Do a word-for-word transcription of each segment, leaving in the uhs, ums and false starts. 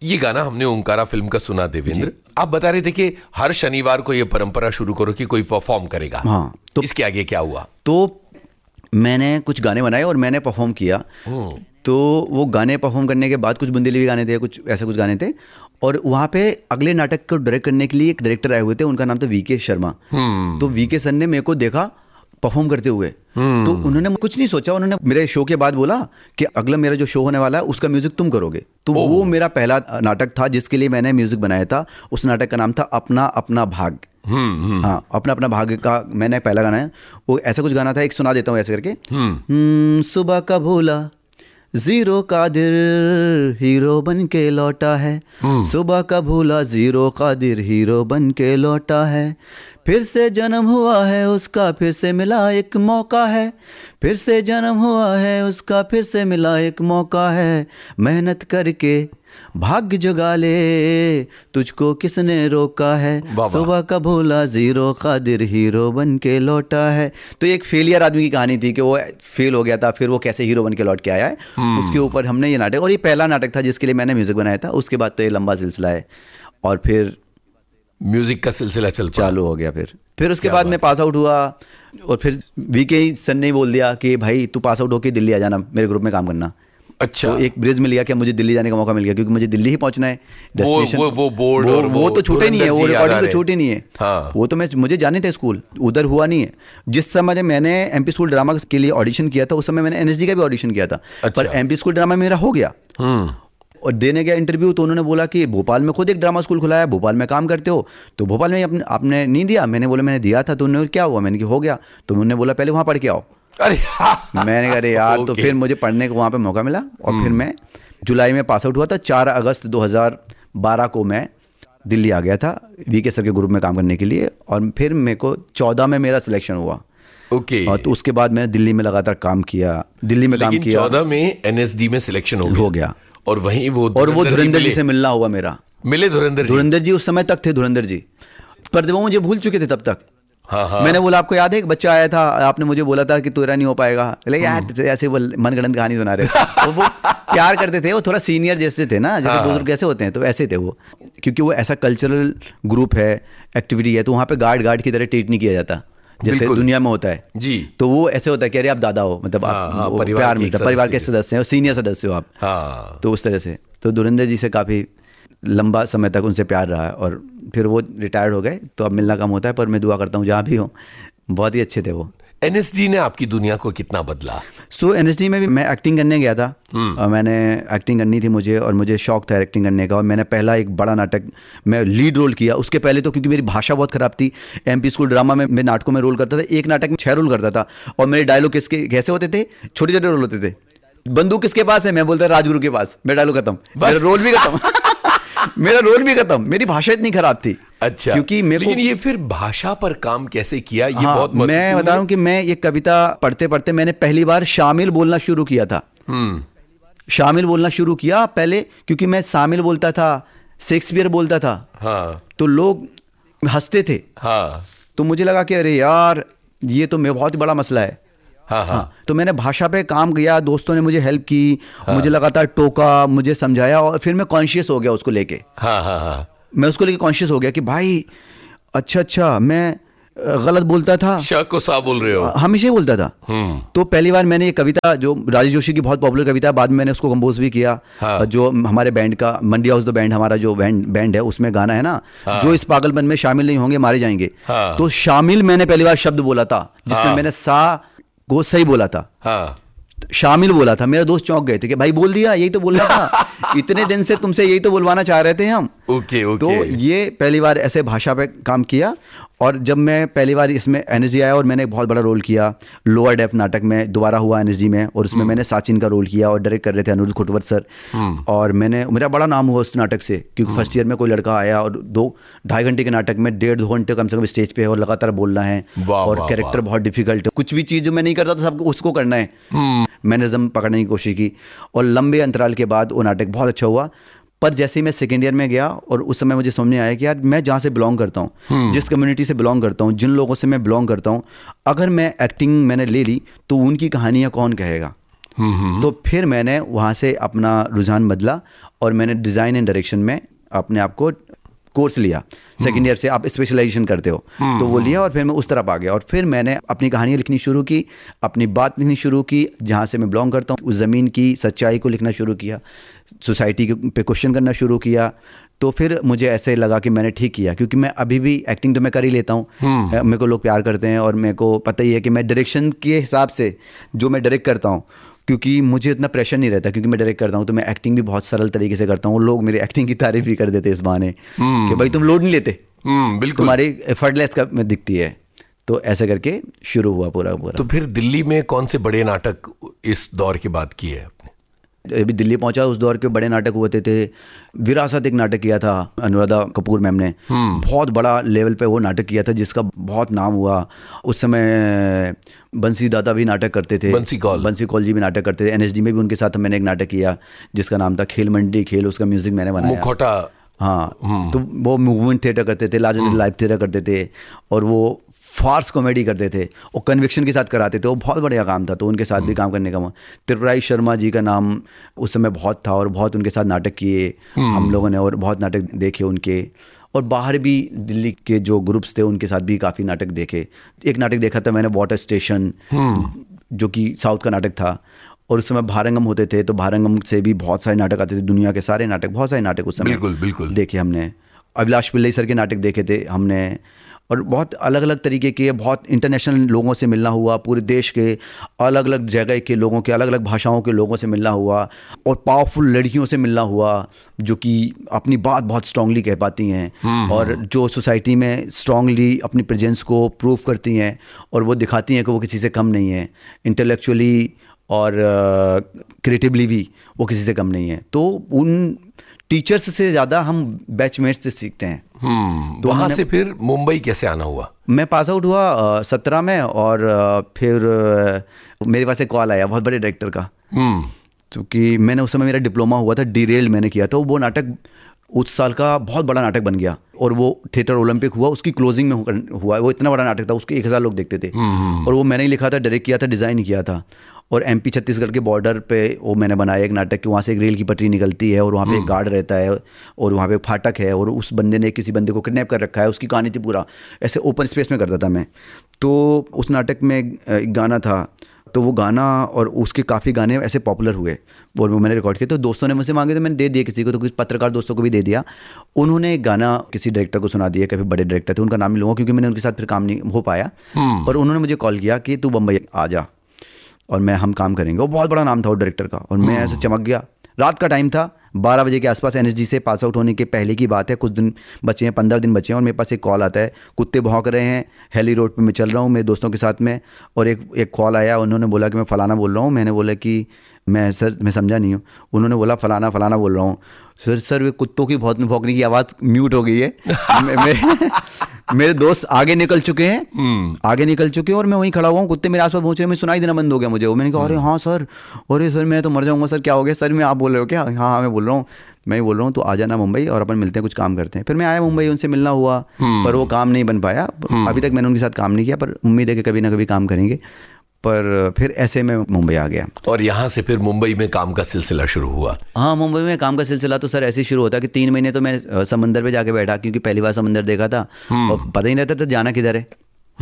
ये गाना हमने ओंकारा फिल्म का सुना देवेंद्र, आप बता रहे थे कि हर शनिवार को ये परंपरा शुरू करो कि कोई परफॉर्म करेगा। हाँ, तो इसके आगे क्या हुआ? तो मैंने कुछ गाने बनाए और मैंने परफॉर्म किया। तो वो गाने परफॉर्म करने के बाद कुछ बुंदेली भी गाने थे, कुछ ऐसे कुछ गाने थे, और वहाँ पे अगले नाटक को डायरेक्ट करने के लिए एक डायरेक्टर आए हुए थे, उनका नाम था वीके शर्मा। तो वीके सर ने मेरे को देखा परफॉर्म करते हुए, तो उन्होंने कुछ नहीं सोचा, उन्होंने मेरे शो के बाद बोला कि अगला मेरा जो शो होने वाला है उसका म्यूजिक तुम करोगे। तो वो मेरा पहला नाटक था जिसके लिए मैंने म्यूजिक बनाया था। उस नाटक का नाम था अपना अपना भाग। हाँ, अपना अपना भाग्य का मैंने पहला गाना है। वो ऐसा कुछ गाना था, एक सुना देता हूँ ऐसे करके। सुबह का भूला जीरो कादिर हीरो बन के लौटा है, सुबह का भूला जीरो कादिर हीरो बन के लौटा है, फिर से जन्म हुआ है उसका फिर से मिला एक मौका है, फिर से जन्म हुआ है उसका फिर से मिला एक मौका है, मेहनत करके भाग्य जगा ले तुझको किसने रोका है, सुबह का भूला जीरो कादिर हीरो बन के लौटा है। तो एक फेलियर आदमी की कहानी थी कि वो फेल हो गया था, फिर वो कैसे हीरो बन के लौट के आया है, उसके ऊपर हमने ये नाटक, और ये पहला नाटक था जिसके लिए मैंने म्यूजिक बनाया था। उसके बाद तो ये लंबा सिलसिला है और फिर म्यूजिक का सिलसिला चल चालू हो गया। फिर फिर उसके बाद मैं पास आउट हुआ और फिर वीके सर ने बोल दिया कि भाई तू पास आउट होकर दिल्ली आ जाना, मेरे ग्रुप में काम करना। अच्छा, तो एक ब्रिज मिल गया कि मुझे दिल्ली जाने का मौका मिल गया, क्योंकि मुझे दिल्ली ही पहुंचना है। डेस्टिनेशन वो वो बोर्ड वो, और वो, वो तो छूटे नहीं है, वो रिकॉर्डिंग तो छूटे नहीं है। हाँ। वो तो मैं मुझे जाने थे स्कूल, उधर हुआ नहीं है। जिस समय मैंने एमपी स्कूल ड्रामा के लिए ऑडिशन किया था उस समय मैंने एनएसडी का भी ऑडिशन किया था। अच्छा। पर एमपी स्कूल ड्रामा मेरा हो गया और देने गया इंटरव्यू, तो उन्होंने बोला कि भोपाल में खुद एक ड्रामा स्कूल खुला है, भोपाल में काम करते हो, तो भोपाल में आपने आपने नहीं दिया। मैंने बोला मैंने दिया था। तो उन्होंने क्या हुआ, मैंने कि हो गया। तो उन्होंने बोला पहले वहाँ पढ़ के आओ। अरे मैंने कहा अरे यार। तो फिर मुझे पढ़ने को वहाँ पे मौका मिला और फिर मैं जुलाई में पास आउट हुआ था। चार अगस्त दो हज़ार बारह को मैं दिल्ली आ गया था वीके सर के ग्रुप में काम करने के लिए, और फिर मेरे को चौदह में मेरा सिलेक्शन हुआ। ओके। और तो उसके बाद मैंने दिल्ली में लगातार काम किया, दिल्ली में काम किया। चौदह में एनएसडी में सिलेक्शन हो गया, हो गया। और वहीं वो और वो धुरंधर जी से मिलना हुआ मेरा। मिले धुरंधर जी? धुरंधर जी उस समय तक थे, धुरंधर जी, पर वो मुझे भूल चुके थे तब तक। हाँ हाँ। मैंने बोला आपको याद है एक बच्चा आया था, आपने मुझे बोला था कि तेरा नहीं हो पाएगा, लेकिन यार ऐसे वो मनगढ़ंत कहानी सुना रहे थे। वो प्यार करते थे, वो थोड़ा सीनियर जैसे थे ना, जैसे बुजुर्ग कैसे होते हैं, तो ऐसे थे वो। क्योंकि वो ऐसा कल्चरल ग्रुप है, एक्टिविटी है, तो वहाँ पे गार्ड गार्ड की तरह ट्रीट नहीं किया जाता जैसे दुनिया में होता है जी। तो वो ऐसे होता है कि अरे आप दादा हो, मतलब आप हाँ, परिवार प्यार मिलता, परिवार के सदस्य हो, सीनियर सदस्य हो आप। हाँ। तो उस तरह से तो धुरंधर जी से काफ़ी लंबा समय तक उनसे प्यार रहा, और फिर वो रिटायर्ड हो गए, तो अब मिलना कम होता है, पर मैं दुआ करता हूँ जहाँ भी हूँ। बहुत ही अच्छे थे वो। एनएसडी ने आपकी दुनिया को कितना बदला? सो so, एनएसडी में भी मैं एक्टिंग करने गया था, और मैंने एक्टिंग करनी थी मुझे, और मुझे शौक था एक्टिंग करने का, और मैंने पहला एक बड़ा नाटक मैं लीड रोल किया। उसके पहले तो क्योंकि मेरी भाषा बहुत ख़राब थी, एमपी स्कूल ड्रामा में मैं नाटकों में रोल करता था, एक नाटक में छः रोल करता था, और मेरे डायलॉग किसके कैसे होते थे, छोटे छोटे रोल होते थे। बंदूक किसके पास है, मैं बोलता राजगुरु के पास, मेरा डायलॉग खत्म, मेरा रोल भी खत्म मेरा रोल भी खत्म। मेरी भाषा इतनी खराब थी। अच्छा, क्योंकि मेरे लेकिन को ये फिर भाषा पर काम कैसे किया, ये हाँ, बहुत मैं बता रहा हूँ कि मैं ये कविता पढ़ते पढ़ते मैंने पहली बार शामिल बोलना शुरू किया था। शामिल बोलना शुरू किया पहले, क्योंकि मैं शामिल बोलता था, शेक्सपियर बोलता था। हाँ। तो लोग हंसते थे। हाँ। तो मुझे लगा कि अरे यार ये तो मैं बहुत ही बड़ा मसला है। हाँ हाँ। हाँ, तो मैंने भाषा पे काम किया, दोस्तों ने मुझे हेल्प की। हाँ। मुझे लगातार टोका, मुझे समझाया, और फिर मैं कॉन्शियस हो गया उसको लेके। हाँ हाँ हाँ। मैं उसको लेके कॉन्शियस हो गया कि भाई अच्छा अच्छा मैं गलत बोलता था, शक को सा बोल रहे हो, हमेशा ही बोलता था। तो पहली बार मैंने ये कविता, जो राजेश जोशी की बहुत पॉपुलर कविता, बाद में मैंने उसको कंपोज भी किया। हाँ। जो हमारे बैंड का मंडी हाउस द बैंड, हमारा जो बैंड बैंड है, उसमें गाना है ना, हाँ। जो इस पागलपन में शामिल नहीं होंगे मारे जाएंगे। हाँ। तो शामिल मैंने पहली बार शब्द बोला था, जिसमें हाँ। मैंने सा को सही बोला था। हाँ। शामिल बोला था। मेरे दोस्त चौंक गए थे कि भाई बोल दिया, यही तो बोलना था इतने दिन से तुमसे यही तो बुलवाना चाह रहे थे हम। Okay okay. तो ये पहली बार ऐसे भाषा पे काम किया, और जब मैं पहली बार इसमें एनएसजी आया और मैंने एक बहुत बड़ा रोल किया लोअर डेप्थ नाटक में, दोबारा हुआ एनएसजी में, और उसमें मैंने साचिन का रोल किया और डायरेक्ट कर रहे थे अनुरुद्ध खुटवत सर। और मैंने मेरा बड़ा नाम हुआ उस नाटक से, क्योंकि फर्स्ट ईयर में कोई लड़का आया और दो ढाई घंटे के नाटक में डेढ़ दो घंटे कम से कम स्टेज पे और लगातार बोलना है, और कैरेक्टर बहुत डिफिकल्ट है, कुछ भी चीज़ जो मैं नहीं करता था सबको उसको करना है। मैनरिज्म पकड़ने की कोशिश की, और लंबे अंतराल के बाद वो नाटक बहुत अच्छा हुआ। पर जैसे ही मैं सेकेंड ईयर में गया, और उस समय मुझे समझ में आया कि यार मैं जहाँ से बिलोंग करता हूँ, जिस कम्युनिटी से बिलोंग करता हूँ, जिन लोगों से मैं बिलोंग करता हूँ, अगर मैं एक्टिंग मैंने ले ली तो उनकी कहानियाँ कौन कहेगा। तो फिर मैंने वहाँ से अपना रुझान बदला और मैंने डिज़ाइन एंड डायरेक्शन में अपने आप को कोर्स लिया। सेकेंड ईयर से आप स्पेशलाइजेशन करते हो, तो वो लिया और फिर मैं उस तरफ आ गया और फिर मैंने अपनी कहानियाँ लिखनी शुरू की, अपनी बात लिखनी शुरू की, जहाँ से मैं बिलोंग करता हूँ उस ज़मीन की सच्चाई को लिखना शुरू किया, सोसाइटी पे क्वेश्चन करना शुरू किया। तो फिर मुझे ऐसे लगा कि मैंने ठीक किया, क्योंकि मैं अभी भी एक्टिंग तो मैं कर ही लेता हूँ, मेरे को लोग प्यार करते हैं और मेरे को पता ही है कि मैं डायरेक्शन के हिसाब से जो मैं डायरेक्ट करता हूँ, क्योंकि मुझे इतना प्रेशर नहीं रहता, क्योंकि मैं डायरेक्ट करता हूँ तो मैं एक्टिंग भी बहुत सरल तरीके से करता हूँ। लोग मेरी एक्टिंग की तारीफ भी कर देते इस बहाने कि भाई तुम लोड नहीं लेते, बिल्कुल तुम्हारी एफर्टलेस का में दिखती है। तो ऐसे करके शुरू हुआ पूरा पूरा। तो फिर दिल्ली में कौन से बड़े नाटक इस दौर के बाद किए आपने? अभी दिल्ली पहुंचा, उस दौर के बड़े नाटक हुए थे। विरासत एक नाटक किया था अनुराधा कपूर मैम ने, बहुत बड़ा लेवल पे वो नाटक किया था जिसका बहुत नाम हुआ। उस समय बंसी दादा भी नाटक करते थे, बंसी कौल बंसी कौल जी भी नाटक करते थे। एनएसडी में भी उनके साथ मैंने एक नाटक किया जिसका नाम था खेल मंडी खेल, उसका म्यूजिक मैंने बनाया। मुखौटा, हाँ, तो वो मूवमेंट थिएटर करते थे, लार्जर देन लाइफ थिएटर करते थे और वो फार्स कॉमेडी करते थे और कन्विक्शन के साथ कराते थे। वो बहुत बढ़िया काम था, तो उनके साथ भी काम करने का। त्रिपुरारी शर्मा जी का नाम उस समय बहुत था और बहुत उनके साथ नाटक किए हम लोगों ने और बहुत नाटक देखे उनके। और बाहर भी दिल्ली के जो ग्रुप्स थे उनके साथ भी काफ़ी नाटक देखे। एक नाटक देखा था मैंने वाटर स्टेशन, जो कि साउथ का नाटक था, और उस समय भारंगम होते थे, तो भारंगम से भी बहुत सारे नाटक आते थे, दुनिया के सारे नाटक, बहुत सारे नाटक उस समय बिल्कुल बिल्कुल देखे हमने। अभिलाष पिल्लई सर के नाटक देखे थे हमने और बहुत अलग अलग तरीके के, बहुत इंटरनेशनल लोगों से मिलना हुआ, पूरे देश के अलग अलग जगह के लोगों के, अलग अलग भाषाओं के लोगों से मिलना हुआ और पावरफुल लड़कियों से मिलना हुआ जो कि अपनी बात बहुत स्ट्रांगली कह पाती हैं और जो सोसाइटी में स्ट्रांगली अपनी प्रेजेंस को प्रूव करती हैं और वो दिखाती हैं कि वो किसी से कम नहीं है, इंटेलेक्चुअली और क्रिएटिवली भी वो किसी से कम नहीं है। तो उन टीचर्स से ज़्यादा हम बैचमेट्स से सीखते हैं। हम्म तो वहाँ से फिर मुंबई कैसे आना हुआ? मैं पास आउट हुआ सत्रह में और आ, फिर आ, मेरे पास एक कॉल आया बहुत बड़े डायरेक्टर का, क्योंकि मैंने उस समय मेरा डिप्लोमा हुआ था, डीरेल मैंने किया था। वो नाटक उस साल का बहुत बड़ा नाटक बन गया और वो थिएटर ओलंपिक हुआ, उसकी क्लोजिंग में हुआ। वो इतना बड़ा नाटक था, उसके एक हज़ार लोग देखते थे और वो मैंने ही लिखा था, डायरेक्ट किया था, डिज़ाइन किया था। और एमपी छत्तीसगढ़ के बॉर्डर पे वो मैंने बनाया एक नाटक कि वहाँ से एक रेल की पटरी निकलती है और वहाँ पे एक गार्ड रहता है और वहाँ पे एक फाटक है और उस बंदे ने किसी बंदे को किडनैप कर रखा है, उसकी कहानी थी पूरा। ऐसे ओपन स्पेस में करता था मैं। तो उस नाटक में एक गाना था, तो वो गाना और उसके काफ़ी गाने ऐसे पॉपुलर हुए और वो मैंने रिकॉर्ड किया। तो दोस्तों ने मुझसे मांगे तो मैंने दे दिया किसी को, तो कुछ पत्रकार दोस्तों को भी दे दिया। उन्होंने एक गाना किसी डायरेक्टर को सुना दिया, काफ़ी बड़े डायरेक्टर थे, उनका नाम नहीं लूँगा क्योंकि मैंने उनके साथ फिर काम नहीं हो पाया। और उन्होंने मुझे कॉल किया कि तू बम्बई आ जा और मैं हम काम करेंगे। वो बहुत बड़ा नाम था वो डायरेक्टर का और मैं ऐसे चमक गया। रात का टाइम था, बारह बजे के आसपास, एनएसजी से पास आउट होने के पहले की बात है, कुछ दिन बचे हैं, पंद्रह दिन बचे हैं और मेरे पास एक कॉल आता है, कुत्ते भौंक रहे हैं, हेली रोड पे मैं चल रहा हूँ मेरे दोस्तों के साथ में। और एक एक कॉल आया, उन्होंने बोला कि मैं फ़लाना बोल रहा हूँ। मैंने बोला कि मैं सर मैं समझा नहीं हूँ। उन्होंने बोला फ़लाना फ़लाना बोल रहा हूँ। सर सर वे कुत्तों की बहुत भौंकने की आवाज़ म्यूट हो गई है। मे, मे, मेरे दोस्त आगे निकल चुके हैं, आगे निकल चुके हैं और मैं वहीं खड़ा हुआ हूँ, कुत्ते मेरे आसपास पहुँच रहे हैं, मैं सुनाई देना बंद हो गया मुझे। वो मैंने कहा अरे हाँ सर, अरे सर मैं तो मर जाऊँगा सर, क्या हो गया सर? मैं आप बोल रहे हो क्या? हाँ हाँ मैं बोल रहा हूँ, मैं ही बोल रहा हूँ, तो आ जाना मुंबई और अपन मिलते हैं, कुछ काम करते हैं। फिर मैं आया मुंबई, उनसे मिलना हुआ पर वो काम नहीं बन पाया। अभी तक मैंने उनके साथ काम नहीं किया, पर उम्मीद है कि कभी ना कभी काम करेंगे। पर फिर ऐसे में मुंबई आ गया और यहाँ से फिर मुंबई में काम का सिलसिला शुरू हुआ। हाँ, मुंबई में काम का सिलसिला तो सर ऐसे ही शुरू होता कि तीन महीने तो मैं समंदर पे जाके बैठा, क्योंकि पहली बार समंदर देखा था और पता ही नहीं रहता था जाना किधर है।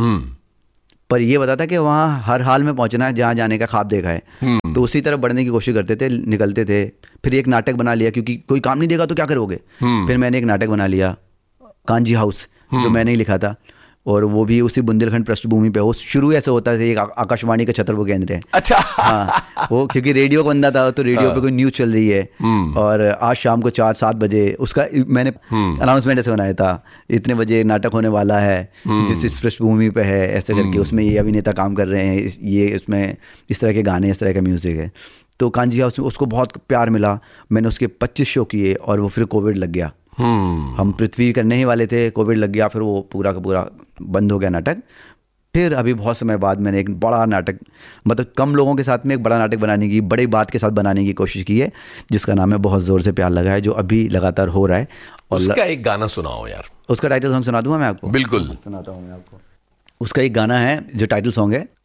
पर ये बता था कि वहाँ हर हाल में पहुँचना है जहाँ जाने का ख्वाब देखा है, तो उसी तरफ बढ़ने की कोशिश करते थे, निकलते थे। फिर एक नाटक बना लिया, क्योंकि कोई काम नहीं देगा तो क्या करोगे। फिर मैंने एक नाटक बना लिया, कांजी हाउस, जो मैंने ही लिखा था और वो भी उसी बुंदेलखंड पृष्ठभूमि पे। वो शुरू ऐसे होता था, एक आकाशवाणी का छतरपुर केंद्र है। अच्छा। हाँ, वो क्योंकि रेडियो का बंदा था, तो रेडियो पे कोई न्यूज़ चल रही है और आज शाम को चार सात बजे उसका मैंने अनाउंसमेंट ऐसे बनाया था, इतने बजे नाटक होने वाला है जिस इस पृष्ठभूमि पे है, ऐसे करके उसमें ये अभिनेता काम कर रहे हैं, ये इसमें इस तरह के गाने, इस तरह का म्यूज़िक है। तो कांजी हाउस में उसको बहुत प्यार मिला। मैंने उसके पच्चीस शो किए और वो फिर कोविड लग गया। हम पृथ्वी करने ही वाले थे, कोविड लग गया, फिर वो पूरा का पूरा बंद हो गया नाटक। फिर अभी बहुत समय बाद मैंने एक बड़ा नाटक, मतलब कम लोगों के साथ में एक बड़ा नाटक बनाने की, बड़ी बात के साथ बनाने की कोशिश की है, जिसका नाम है बहुत ज़ोर से प्यार लगा है, जो अभी लगातार हो रहा है। और उसका एक गाना सुनाओ यार। उसका टाइटल सॉन्ग सुना दूंगा मैं आपको? बिल्कुल सुनाता हूँ मैं आपको। उसका एक गाना है जो टाइटल सॉन्ग है,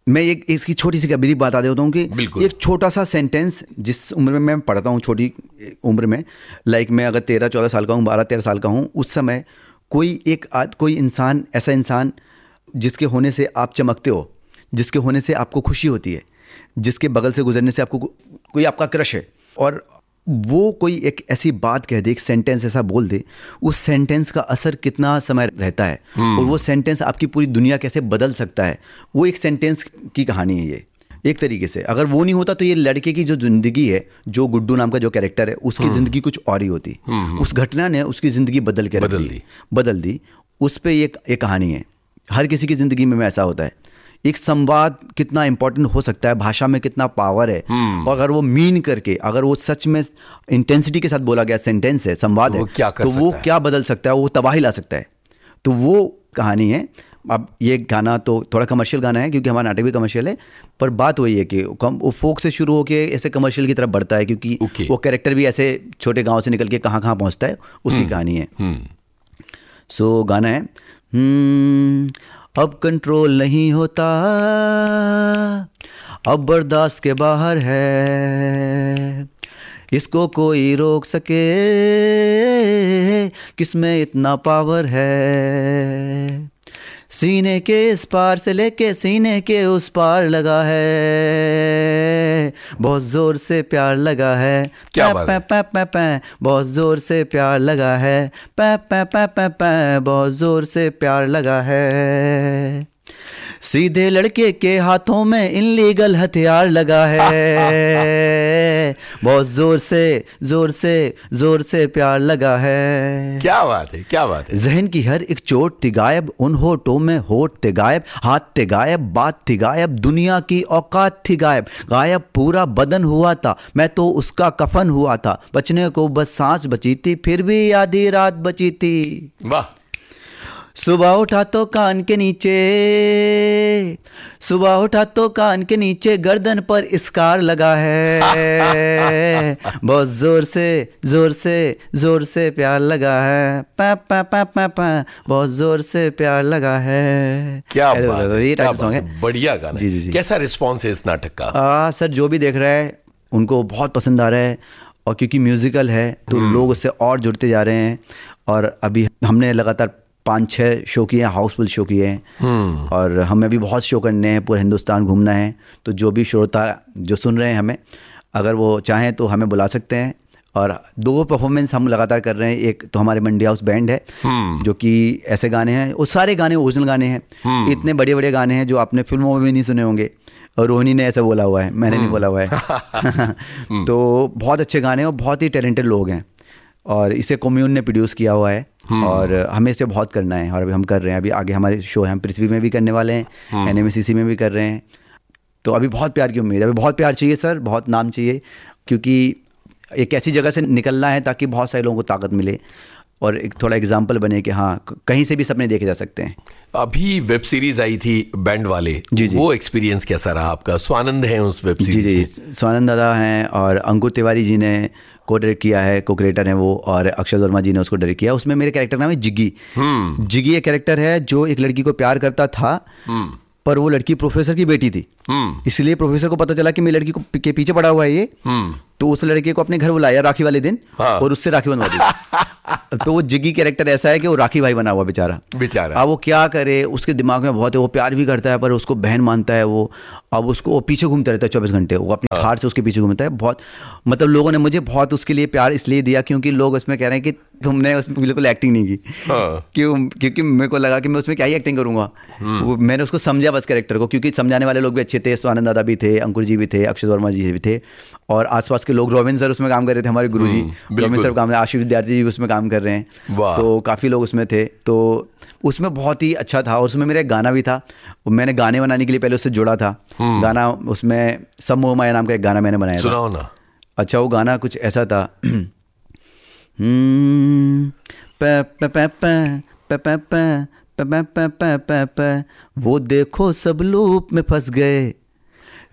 मैं एक इसकी छोटी सी ब्रीफ बता देता हूँ कि बिल्कुल। एक छोटा सा सेंटेंस जिस उम्र में मैं पढ़ता हूँ, छोटी उम्र में, लाइक मैं अगर तेरह चौदह साल का हूँ, बारह तेरह साल का हूँ, उस समय कोई एक आद कोई इंसान, ऐसा इंसान जिसके होने से आप चमकते हो, जिसके होने से आपको खुशी होती है, जिसके बगल से गुजरने से आपको कोई आपका क्रश है, और वो कोई एक ऐसी बात कह दे, एक सेंटेंस ऐसा बोल दे, उस सेंटेंस का असर कितना समय रहता है और वो सेंटेंस आपकी पूरी दुनिया कैसे बदल सकता है, वो एक सेंटेंस की कहानी है ये एक तरीके से। अगर वो नहीं होता तो ये लड़के की जो जिंदगी है, जो गुड्डू नाम का जो कैरेक्टर है, उसकी जिंदगी कुछ और ही होती। उस घटना ने उसकी जिंदगी बदल के रख बदल दी दी। बदल दी उस पे ये एक कहानी है। हर किसी की जिंदगी में ऐसा होता है। एक संवाद कितना इंपॉर्टेंट हो सकता है, भाषा में कितना पावर है, और अगर वो मीन करके, अगर वो सच में इंटेंसिटी के साथ बोला गया सेंटेंस है, संवाद वो है, क्या कर तो वो सकता है? क्या बदल सकता है, वो तबाही ला सकता है। तो वो कहानी है। अब ये गाना तो थोड़ा कमर्शियल गाना है क्योंकि हमारा नाटक भी कमर्शियल है, पर बात वही है कि कम वो फोक से शुरू होके ऐसे कमर्शियल की तरफ बढ़ता है, क्योंकि Okay. वो कैरेक्टर भी ऐसे छोटे गांव से निकल के कहाँ कहाँ पहुँचता है, उसकी कहानी है। सो गाना है, हम्म, अब कंट्रोल नहीं होता, अब बर्दाश्त के बाहर है, इसको कोई रोक सके, किसमें इतना पावर है, सीने के इस पार से लेके सीने के उस पार लगा है, बहुत जोर से प्यार लगा है, क्या पै, बात पै, है? पै, पै, पै, बहुत जोर से प्यार लगा है, पै, पै, पै, पै, पै, बहुत जोर से प्यार लगा है, सीधे लड़के के हाथों में इनलीगल हथियार लगा है, बहुत जोर से जोर से जोर से प्यार लगा है। क्या बात है, क्या बात है। जहन की हर एक चोट थी गायब, उन होठों में होठ थे गायब, हाथ थे गायब, बात थी गायब, दुनिया की औकात थी गायब, गायब पूरा बदन हुआ था, मैं तो उसका कफन हुआ था, बचने को बस सांस बची थी, फिर भी आधी रात बची थी। वाह। सुबह उठा तो कान के नीचे, सुबह उठा तो कान के नीचे गर्दन पर स्कार लगा है, बहुत जोर से जोर से जोर से प्यार लगा है, पै पै पै पै पै, बहुत जोर से प्यार लगा है। क्या बात है, ये क्या टाइटल सॉन्ग बात है। है, बढ़िया गाना जी, है। जी, जी। कैसा रिस्पॉन्स है इस नाटक का? आ, सर जो भी देख रहा है उनको बहुत पसंद आ रहा है, और क्योंकि म्यूजिकल है तो लोग उससे और जुड़ते जा रहे हैं, और अभी हमने लगातार पाँच छः शो किए हैं, हाउसफुल शो किए हैं, और हमें भी बहुत शो करने हैं, पूरा हिंदुस्तान घूमना है। तो जो भी श्रोता जो सुन रहे हैं हमें, अगर वो चाहें तो हमें बुला सकते हैं। और दो परफॉर्मेंस हम लगातार कर रहे हैं। एक तो हमारे मंडी हाउस बैंड है जो कि ऐसे गाने हैं, वो सारे गाने ओरिजिनल गाने हैं, इतने बड़े बड़े गाने हैं जो आपने फिल्मों में भी नहीं सुने होंगे, और रोहिणी ने ऐसा बोला हुआ है, मैंने नहीं बोला हुआ है। तो बहुत अच्छे गाने हैं और बहुत ही टैलेंटेड लोग हैं, और इसे कम्यून ने प्रोड्यूस किया हुआ है, और हमें इसे बहुत करना है, और अभी हम कर रहे हैं। अभी आगे हमारे शो है, हम पृथ्वी में भी करने वाले हैं, एनएमसीसी में भी कर रहे हैं। तो अभी बहुत प्यार की उम्मीद है, अभी बहुत प्यार चाहिए सर, बहुत नाम चाहिए, क्योंकि एक ऐसी जगह से निकलना है ताकि बहुत सारे लोगों को ताकत मिले, और एक थोड़ा एग्जाम्पल बने कि हाँ कहीं से भी सपने देखे जा सकते हैं। अभी वेब सीरीज आई थी बैंड वाले, जी, जी। वो एक्सपीरियंस कैसा रहा आपका? स्वानंद है उस वेब जी सीरीज जी, स्वानंद दादा हैं, और अंकुर तिवारी जी ने को डायरेक्ट किया है, को क्रिएटर हैं वो, और अक्षय वर्मा जी ने उसको डायरेक्ट किया। उसमें मेरे कैरेक्टर नाम है जिग्गी। जिग्गी एक कैरेक्टर है जो एक लड़की को प्यार करता था, पर वो लड़की प्रोफेसर की बेटी थी, इसलिए प्रोफेसर को पता चला कि मेरी लड़की को के पीछे पड़ा हुआ है ये, तो उस लड़के को अपने घर बुलाया राखी वाले दिन, हाँ। और उससे राखी बनवा दी। तो वो जिग्गी कैरेक्टर ऐसा है कि वो राखी भाई बना हुआ बेचारा बेचारा। अब वो क्या करे, उसके दिमाग में बहुत है, वो प्यार भी करता है पर उसको बहन मानता है वो। अब उसको वो पीछे घूमता रहता है चौबीस घंटे, वो अपनी थार से उसके पीछे घूमता है। बहुत मतलब लोगों ने मुझे बहुत उसके लिए प्यार इसलिए दिया क्योंकि लोग उसमें कह रहे हैं कि तुमने उसमें बिल्कुल एक्टिंग नहीं की। हाँ। क्यों? क्योंकि मेरे को लगा कि मैं उसमें क्या ही एक्टिंग करूंगा। वो मैंने उसको समझा बस कैरेक्टर को, क्योंकि समझाने वाले लोग भी अच्छे थे, स्वानंद दादा भी थे, अंकुर जी भी थे, अक्षय वर्मा जी भी थे, और आसपास के लोग, रोबिन सर उसमें काम कर रहे थे, हमारे गुरुजी रोबिन सर काम, आशीष विद्यार्थी जी भी उसमें काम कर रहे हैं, तो काफ़ी लोग उसमें थे। तो उसमें बहुत ही अच्छा था, और उसमें मेरा एक गाना भी था, मैंने गाने बनाने के लिए पहले उससे जुड़ा था। गाना उसमें सब मोह माया नाम का एक गाना मैंने बनाया था। सुनाओ ना। अच्छा, वो गाना कुछ ऐसा था, वो देखो सब लूप में फंस गए,